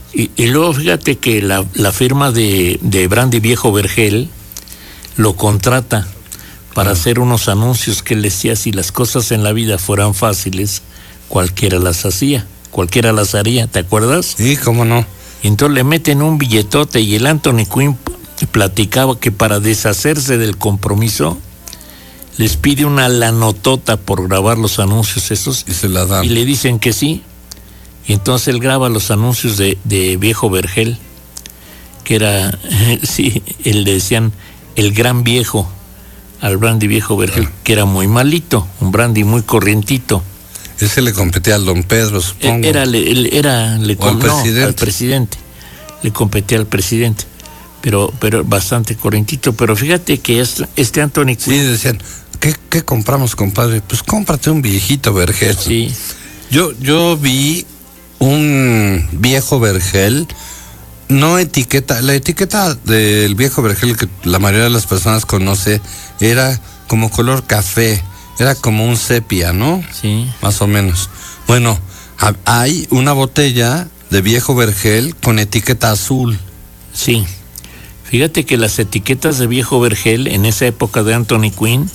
Y luego fíjate que la firma de Brandy Viejo Vergel lo contrata para hacer unos anuncios que él decía: si las cosas en la vida fueran fáciles, cualquiera las haría, ¿te acuerdas? Sí, cómo no. Y entonces le meten un billetote, y el Anthony Quinn platicaba que para deshacerse del compromiso les pide una lanotota por grabar los anuncios esos, y se la dan, y le dicen que sí. Y entonces él graba los anuncios de Viejo Vergel, que era, sí, le decían el gran viejo al Brandy Viejo Vergel, que era muy malito, un brandy muy corrientito. Ese le competía al Don Pedro, supongo. Al presidente. Le competía al presidente, pero bastante corrientito. Pero fíjate que este Anthony Quinn... Sí, decían, ¿qué compramos, compadre? Pues cómprate un viejito Vergel. Sí. Yo vi un Viejo Vergel, no etiqueta, la etiqueta del Viejo Vergel que la mayoría de las personas conoce era como color café, era como un sepia, ¿no? Sí. Más o menos. Bueno, hay una botella de Viejo Vergel con etiqueta azul. Sí. Fíjate que las etiquetas de Viejo Vergel en esa época de Anthony Quinn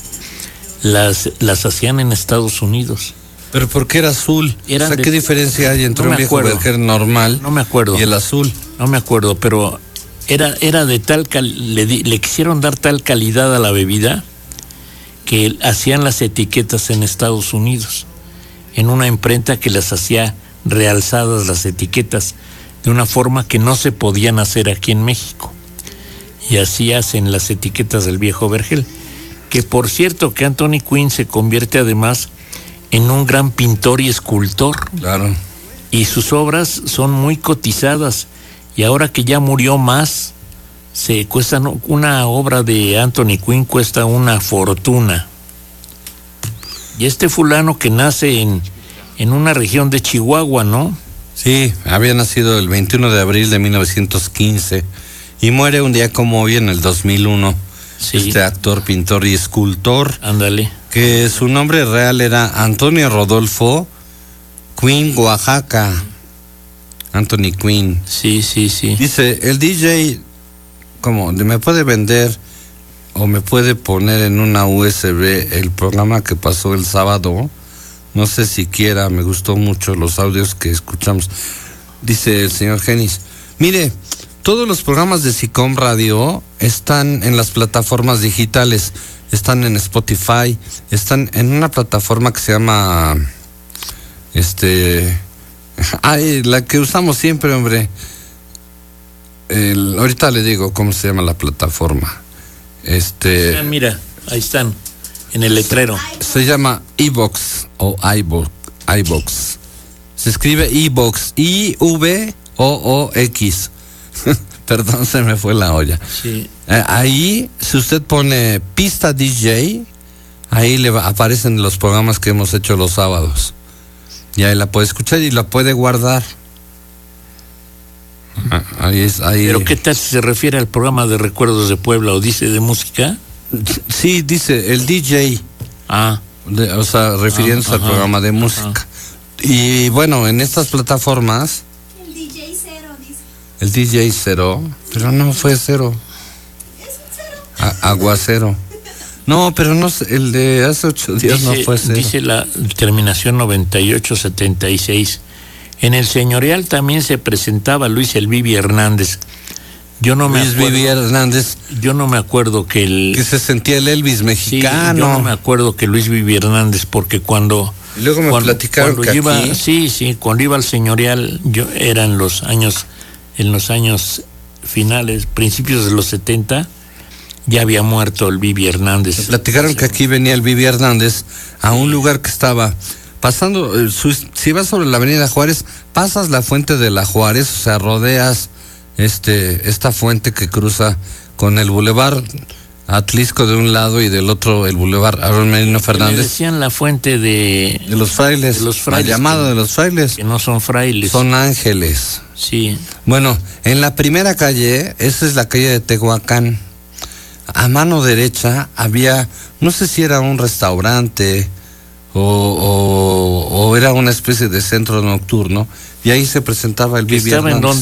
las hacían en Estados Unidos. ¿Pero por qué era azul? ¿Qué diferencia hay entre un Viejo Vergel normal y el azul? No me acuerdo, pero era de tal le quisieron dar tal calidad a la bebida que hacían las etiquetas en Estados Unidos, en una imprenta que las hacía realzadas las etiquetas de una forma que no se podían hacer aquí en México. Y así hacen las etiquetas del Viejo Vergel, que por cierto que Anthony Quinn se convierte además en un gran pintor y escultor. Claro. Y sus obras son muy cotizadas, y ahora que ya murió más, una obra de Anthony Quinn cuesta una fortuna. Y este fulano que nace en una región de Chihuahua, ¿no? Sí, había nacido el 21 de abril de 1915 y muere un día como hoy en el 2001. Sí. Este actor, pintor y escultor. Ándale. Que su nombre real era Antonio Rodolfo Quinn Oaxaca. Anthony Quinn. Sí. Dice, el DJ, ¿cómo? ¿Me puede vender o me puede poner en una USB el programa que pasó el sábado? No sé si quiera, me gustó mucho los audios que escuchamos. Dice el señor Genis, mire, todos los programas de SICOM Radio están en las plataformas digitales, están en Spotify, están en una plataforma que se llama, la que usamos siempre, hombre. Ahorita le digo cómo se llama la plataforma. Mira, ahí están, en el letrero. Se llama iVoox o iVoox. Se escribe iVoox, IVOOX. Perdón, se me fue la olla. Sí. Ahí, si usted pone pista DJ, ahí aparecen los programas que hemos hecho los sábados. Y ahí la puede escuchar y la puede guardar. Ahí. ¿Pero qué tal si se refiere al programa de Recuerdos de Puebla o dice de música? Sí, dice el DJ. Refiriéndose al programa de música. Y bueno, en estas plataformas... El DJ Cero dice. El DJ Cero, pero no fue cero. Es un cero. Aguacero. No, pero no, el de hace 8 días no fue cero. Dice la terminación 9876. En el señorial también se presentaba Luis el Vivi Hernández. Vivi Hernández. Yo no me acuerdo que se sentía el Elvis mexicano. Sí, yo no me acuerdo que Luis Vivi Hernández, porque cuando... Y luego me platicaron que iba, aquí... Sí, cuando iba al señorial, era en los años finales, principios de los 70, ya había muerto el Vivi Hernández. Me platicaron que aquí venía el Vivi Hernández a un lugar que estaba... pasando, si vas sobre la avenida Juárez, pasas la fuente de la Juárez, o sea, rodeas esta fuente que cruza con el Boulevard Atlisco de un lado y del otro el Boulevard Aaron Merino Fernández. Me decían la fuente de los frailes, la llamada de los frailes. Que no son frailes. Son ángeles. Sí. Bueno, en la primera calle, esa es la calle de Tehuacán, a mano derecha había, no sé si era un restaurante o era una especie de centro nocturno, y ahí se presentaba el Vivi Hernández.